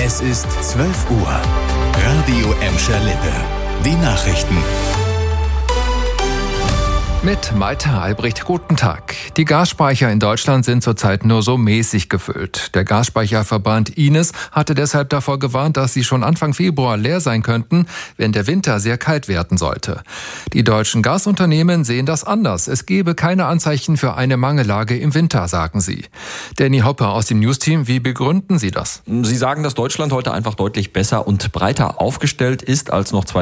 Es ist 12 Uhr. Radio Emscher Lippe. Die Nachrichten. Mit Malte Albrecht, guten Tag. Die Gasspeicher in Deutschland sind zurzeit nur so mäßig gefüllt. Der Gasspeicherverband Ines hatte deshalb davor gewarnt, dass sie schon Anfang Februar leer sein könnten, wenn der Winter sehr kalt werden sollte. Die deutschen Gasunternehmen sehen das anders. Es gebe keine Anzeichen für eine Mangellage im Winter, sagen sie. Danny Hopper aus dem Newsteam, wie begründen Sie das? Sie sagen, dass Deutschland heute einfach deutlich besser und breiter aufgestellt ist als noch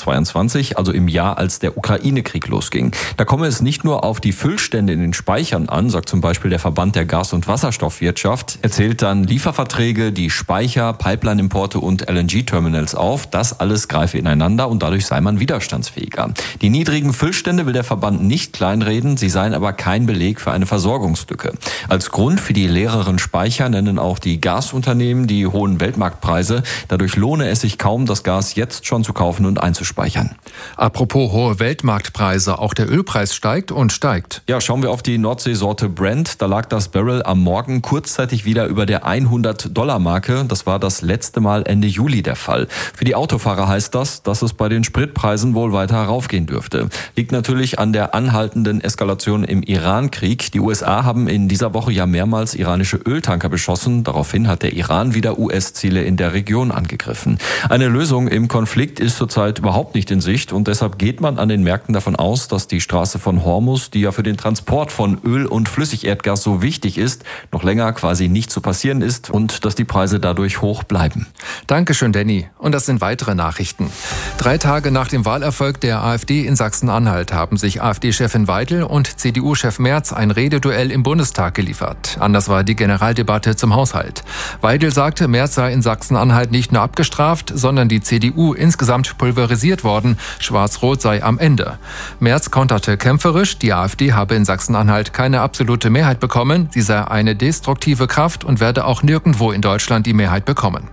2022, also im Jahr, als der Ukraine-Krieg losging. Da komme es nicht nur auf die Füllstände in den Speichern an, sagt zum Beispiel der Verband der Gas- und Wasserstoffwirtschaft. Er zählt dann Lieferverträge, die Speicher, Pipeline-Importe und LNG-Terminals auf. Das alles greife ineinander und dadurch sei man widerstandsfähiger. Die niedrigen Füllstände will der Verband nicht kleinreden, sie seien aber kein Beleg für eine Versorgungslücke. Als Grund für die leereren Speicher nennen auch die Gasunternehmen die hohen Weltmarktpreise. Dadurch lohne es sich kaum, das Gas jetzt schon zu kaufen und einzuspeichern. Apropos hohe Weltmarktpreise, auch der Ölpreis steigt und steigt. Ja, schauen wir auf die Nordseesorte Brent. Da lag das Barrel am Morgen kurzzeitig wieder über der $100-Marke. Das war das letzte Mal Ende Juli der Fall. Für die Autofahrer heißt das, dass es bei den Spritpreisen wohl weiter raufgehen dürfte. Liegt natürlich an der anhaltenden Eskalation im Iran-Krieg. Die USA haben in dieser Woche ja mehrmals iranische Öltanker beschossen. Daraufhin hat der Iran wieder US-Ziele in der Region angegriffen. Eine Lösung im Konflikt ist zurzeit überhaupt nicht in Sicht und deshalb geht man an den Märkten davon aus, dass die Straße von Hormuz, die ja für den Transport von Öl und Flüssigerdgas so wichtig ist, noch länger quasi nicht zu passieren ist und dass die Preise dadurch hoch bleiben. Dankeschön, Danny. Und das sind weitere Nachrichten. 3 Tage nach dem Wahlerfolg der AfD in Sachsen-Anhalt haben sich AfD-Chefin Weidel und CDU-Chef Merz ein Rededuell im Bundestag geliefert. Anders war die Generaldebatte zum Haushalt. Weidel sagte, Merz sei in Sachsen-Anhalt nicht nur abgestraft, sondern die CDU insgesamt pulverisiert worden. Schwarz-Rot sei am Ende. Merz konterte kämpferisch, die AfD habe in Sachsen-Anhalt keine absolute Mehrheit bekommen. Sie sei eine destruktive Kraft und werde auch nirgendwo in Deutschland die Mehrheit bekommen.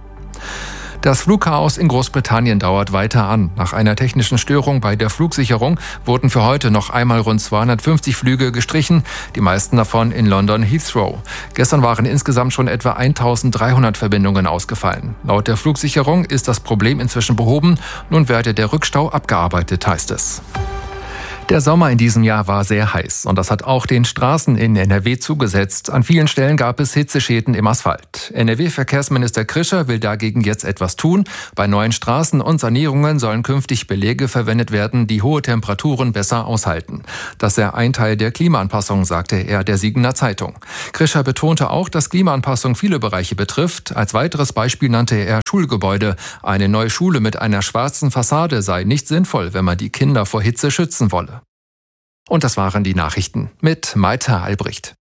Das Flugchaos in Großbritannien dauert weiter an. Nach einer technischen Störung bei der Flugsicherung wurden für heute noch einmal rund 250 Flüge gestrichen, die meisten davon in London Heathrow. Gestern waren insgesamt schon etwa 1300 Verbindungen ausgefallen. Laut der Flugsicherung ist das Problem inzwischen behoben. Nun werde der Rückstau abgearbeitet, heißt es. Der Sommer in diesem Jahr war sehr heiß und das hat auch den Straßen in NRW zugesetzt. An vielen Stellen gab es Hitzeschäden im Asphalt. NRW-Verkehrsminister Krischer will dagegen jetzt etwas tun. Bei neuen Straßen und Sanierungen sollen künftig Belege verwendet werden, die hohe Temperaturen besser aushalten. Das sei ein Teil der Klimaanpassung, sagte er der Siegener Zeitung. Krischer betonte auch, dass Klimaanpassung viele Bereiche betrifft. Als weiteres Beispiel nannte er Schulgebäude. Eine neue Schule mit einer schwarzen Fassade sei nicht sinnvoll, wenn man die Kinder vor Hitze schützen wolle. Und das waren die Nachrichten mit Malte Albrecht.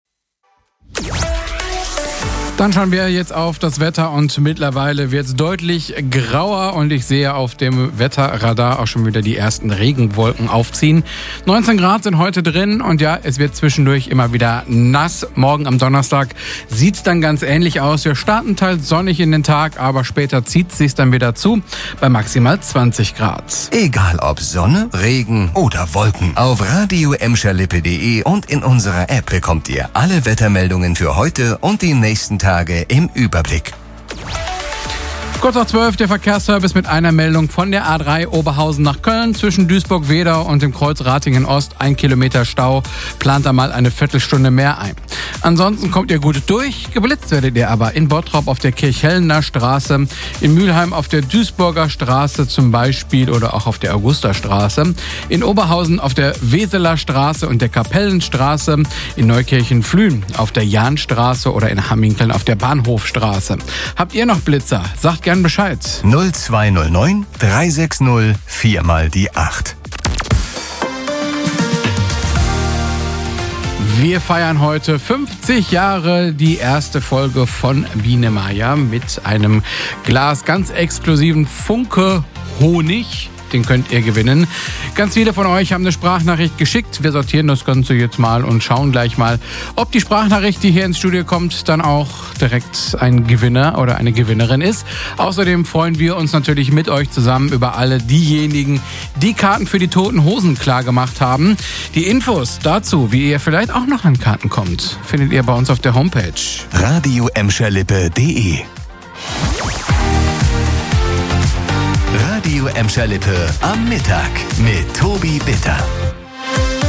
Dann schauen wir jetzt auf das Wetter und mittlerweile wird es deutlich grauer und ich sehe auf dem Wetterradar auch schon wieder die ersten Regenwolken aufziehen. 19 Grad sind heute drin und ja, es wird zwischendurch immer wieder nass. Morgen am Donnerstag sieht es dann ganz ähnlich aus. Wir starten teils sonnig in den Tag, aber später zieht es sich dann wieder zu bei maximal 20 Grad. Egal ob Sonne, Regen oder Wolken. Auf radioemscherlippe.de und in unserer App bekommt ihr alle Wettermeldungen für heute und die nächsten Tage im Überblick. Kurz nach 12 der Verkehrsservice mit einer Meldung von der A3 Oberhausen nach Köln zwischen Duisburg-Wedau und dem Kreuz Ratingen-Ost. 1 Kilometer Stau, plant da mal eine Viertelstunde mehr ein. Ansonsten kommt ihr gut durch, geblitzt werdet ihr aber in Bottrop auf der Kirchhellener Straße, in Mülheim auf der Duisburger Straße zum Beispiel oder auch auf der Augusterstraße, in Oberhausen auf der Weseler Straße und der Kapellenstraße, in Neukirchen-Flühen auf der Jahnstraße oder in Hamminkeln auf der Bahnhofstraße. Habt ihr noch Blitzer? Sagt gern Bescheid. 0209 360 4 mal die 8. Wir feiern heute 50 Jahre die erste Folge von Biene Maya mit einem Glas ganz exklusiven Funke Honig. Den könnt ihr gewinnen. Ganz viele von euch haben eine Sprachnachricht geschickt. Wir sortieren das Ganze jetzt mal und schauen gleich mal, ob die Sprachnachricht, die hier ins Studio kommt, dann auch direkt ein Gewinner oder eine Gewinnerin ist. Außerdem freuen wir uns natürlich mit euch zusammen über alle diejenigen, die Karten für die Toten Hosen klar gemacht haben. Die Infos dazu, wie ihr vielleicht auch noch an Karten kommt, findet ihr bei uns auf der Homepage radioemscherlippe.de. Radio Emscher Lippe am Mittag mit Tobi Bitter.